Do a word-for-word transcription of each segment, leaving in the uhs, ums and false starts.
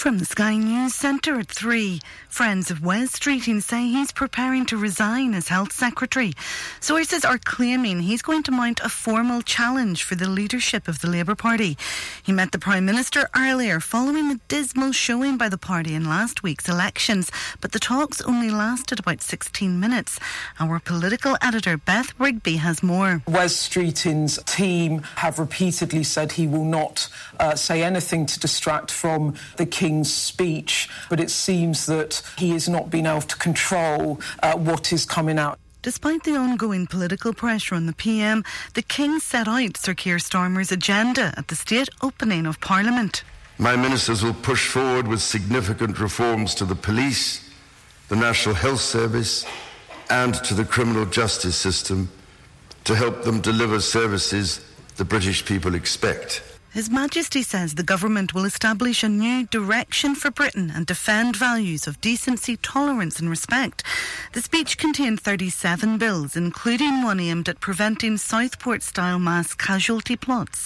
From the Sky News Centre at three, friends of Wes Streeting say he's preparing to resign as Health Secretary. Sources are claiming he's going to mount a formal challenge for the leadership of the Labour Party. He met the Prime Minister earlier following the dismal showing by the party in last week's elections, but the talks only lasted about sixteen minutes. Our political editor Beth Rigby has more. Wes Streeting's team have repeatedly said he will not uh, say anything to distract from the King's speech, but it seems that he has not been able to control uh, what is coming out. Despite the ongoing political pressure on the P M, the King set out Sir Keir Starmer's agenda at the state opening of Parliament. My ministers will push forward with significant reforms to the police, the National Health Service and to the criminal justice system to help them deliver services the British people expect. His Majesty says the government will establish a new direction for Britain and defend values of decency, tolerance and respect. The speech contained thirty-seven bills, including one aimed at preventing Southport-style mass casualty plots.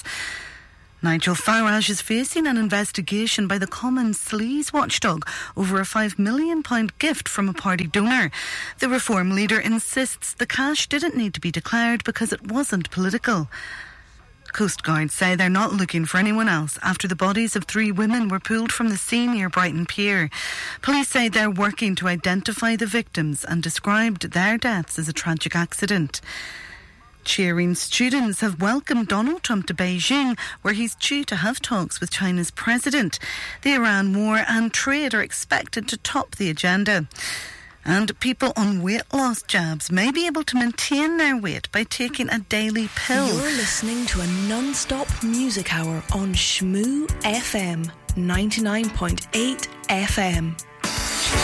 Nigel Farage is facing an investigation by the Commons sleaze watchdog over a five million pounds gift from a party donor. The Reform leader insists the cash didn't need to be declared because it wasn't political. Coast Guard say they're not looking for anyone else after the bodies of three women were pulled from the sea near Brighton Pier. Police say they're working to identify the victims and described their deaths as a tragic accident. Cheering students have welcomed Donald Trump to Beijing, where he's due to have talks with China's president. The Iran war and trade are expected to top the agenda. And people on weight loss jabs may be able to maintain their weight by taking a daily pill. You're listening to a non-stop music hour on Shmoo F M, ninety-nine point eight F M.